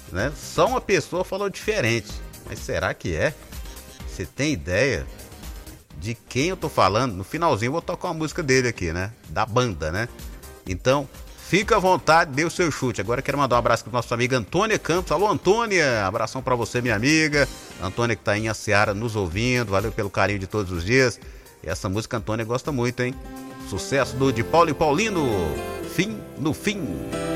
né? Só uma pessoa falou diferente. Mas será que é? Você tem ideia de quem eu tô falando? No finalzinho eu vou tocar uma música dele aqui, né? Da banda, né? Então, fica à vontade, dê o seu chute. Agora eu quero mandar um abraço para nossa amiga Antônia Campos. Alô, Antônia! Abração para você, minha amiga. Antônia que tá em Seara nos ouvindo. Valeu pelo carinho de todos os dias. E essa música a Antônia gosta muito, hein? Sucesso de Paulo e Paulino. Fim no fim.